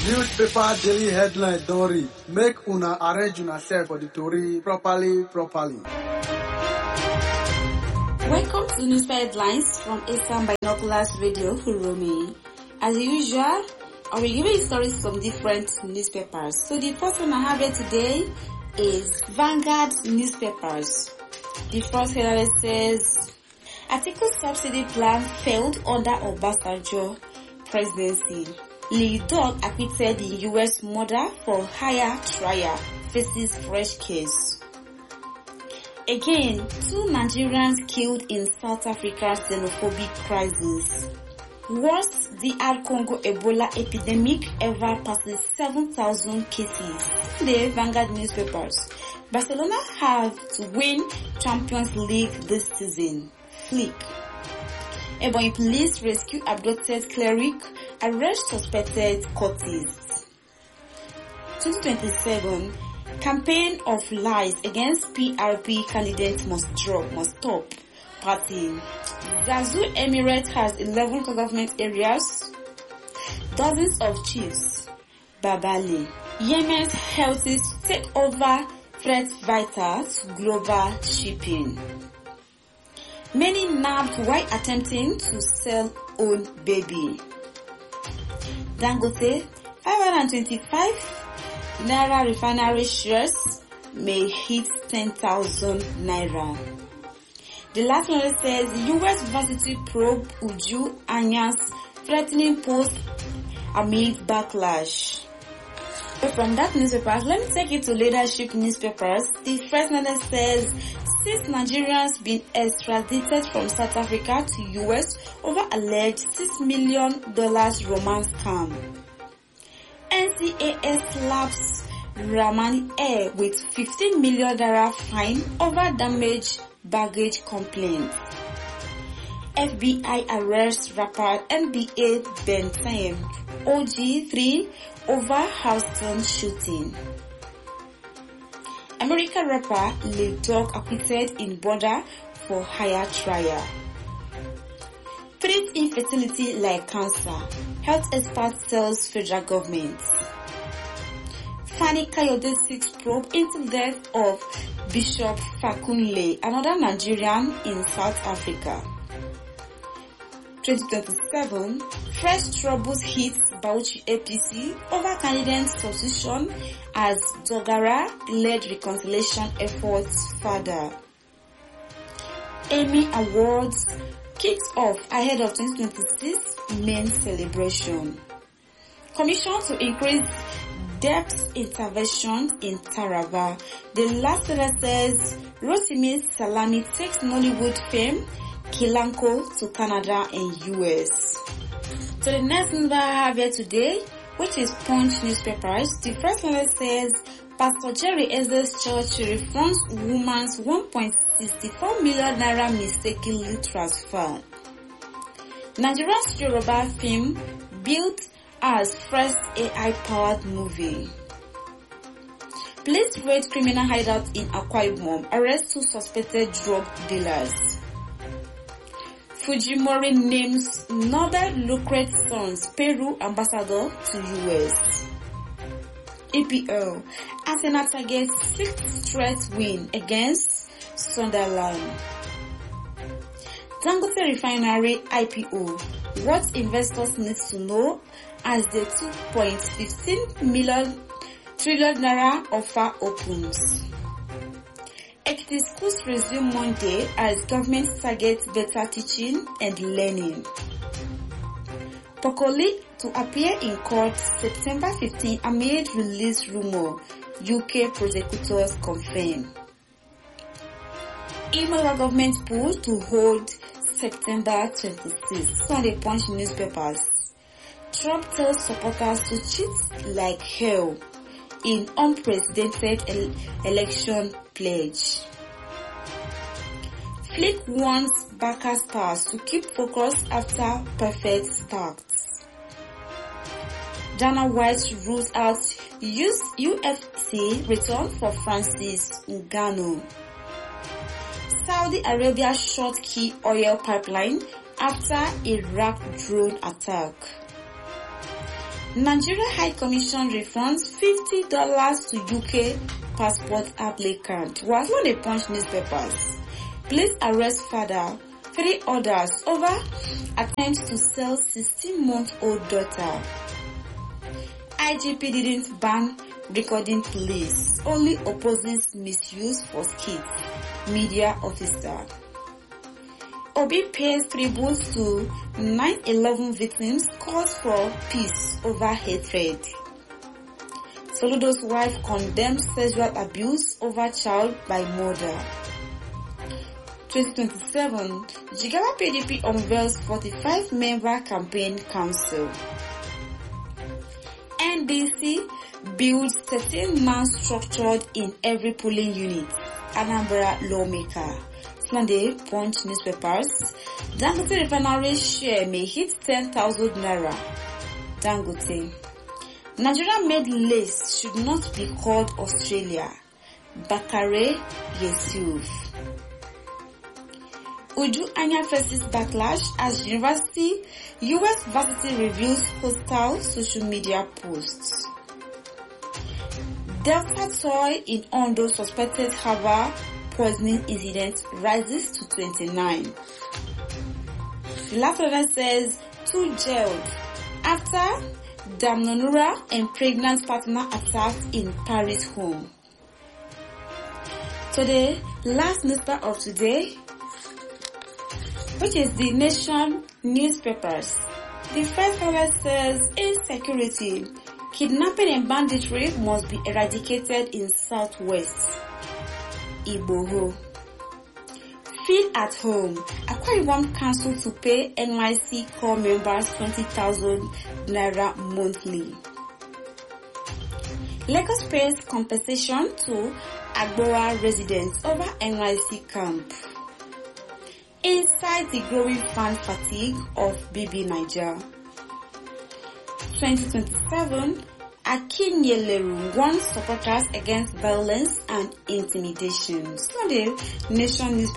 Newspaper daily headline Dory. Make una arrange una self for the story properly. Welcome to Newspaper Headlines from Eastern Binoculars Radio, Huromi. As usual, I will give you stories from different newspapers. So the first one I have here today is Vanguard newspapers. The first headline says, Article subsidy plan failed under Obasanjo presidency. Lee Dog acquitted the U.S. murder for hire trial, faces fresh case. Again, 2 Nigerians killed in South Africa's xenophobic crisis. Worst DR Congo Ebola epidemic ever passes 7,000 cases. The Vanguard newspapers. Barcelona have to win Champions League this season. Flick. Ebonyi police rescue abducted cleric, arrest suspected cultist. 2027 campaign of lies against PRP candidates must stop. Party. Zazu Emirate has 11 government areas, dozens of chiefs. Babali. Yemen's healthies take over threats vital to global shipping. Many nabbed while attempting to sell own baby. Dangote, 525 Naira refinery shares may hit 10,000 Naira. The last one says U.S. varsity probe Uju Anyan's threatening post amid backlash. So from that newspaper, let me take it to leadership newspapers. The first one says 6 Nigerians been extradited from South Africa to U.S. over alleged $6 million romance scam. NCAS slaps Ramani Air with $15 million fine over damaged baggage complaint. FBI arrests rapper NBA Bentham OG3 over Houston shooting. American rapper Lil Durk acquitted in border for hire trial. Treat infertility like cancer. Health expert tells federal government. Fani Kayode 6 probe into death of Bishop Fakunle, another Nigerian in South Africa. 2027, fresh troubles hit Bauchi APC over candidate substitution as Dogara led reconciliation efforts further. Emmy Awards kicks off ahead of 2026 main celebration. Commission to increase depth interventions in Taraba. The last letter says Rotimi Salami takes Nollywood fame Kilanko to Canada and US. So the next number I have here today, which is Punch newspapers. The first one says Pastor Jerry Eze's church refunds woman's 1.64 million naira mistakenly transferred. Nigeria's Yoruba film built as first AI-powered movie. Police raid criminal hideout in Akwa Ibom, arrest 2 suspected drug dealers. Fujimori names Nobel laureate sons Peru ambassador to US. EPL, Arsenal targets 6th straight win against Sunderland. Dangote Refinery IPO, what investors need to know as the 2.15 trillion naira offer opens. Ekiti schools resume Monday as government targets better teaching and learning. Pokoli to appear in court September 15 amid release rumor, UK prosecutors confirm. Imola government pool to hold September 26 on the Punch newspapers. Trump tells supporters to cheat like hell in unprecedented election pledge. Flick warns backers pass to keep focus after perfect starts. Dana White rules out UFC return for Francis Ngannou. Saudi Arabia short key oil pipeline after Iraq drone attack. Nigeria High Commission refunds $50 to UK passport applicant. Was on the Punch newspapers. Police arrest father, 3 others over attempt to sell 16-month-old daughter. IGP didn't ban recording police, only opposes misuse for skits. Media officer. Obi pays tribute to 9/11 victims, calls for peace over hatred. Soludo's wife condemns sexual abuse over child by mother. 2027, Jigawa PDP unveils 45-member campaign council. NDC builds 13-man structured in every polling unit. Anambra lawmaker. Sunday Punch newspapers. Dangote refinery share may hit 10,000 naira. Dangote. Nigeria-made lace should not be called Australia. Bakare Yusuf. Uju Anya faces backlash as US varsity reviews hostile social media posts. Delta toy in Ondo suspected herbal poisoning incident rises to 29. Last order says 2 jailed after Damnonura and pregnant partner attacked in Paris home. Today, last newspaper of today, which is the Nation newspapers. The first headline says insecurity, kidnapping and banditry must be eradicated in Southwest. Igboho. Feed at home. Akwa Ibom Council to pay NYC core members 20,000 naira monthly. Lagos pays compensation to Agbora residents over NYC camp. Inside the growing fan fatigue of BB Niger. 2027, Akinyeleru warns supporters against violence and intimidation. Sunday Nation newspaper.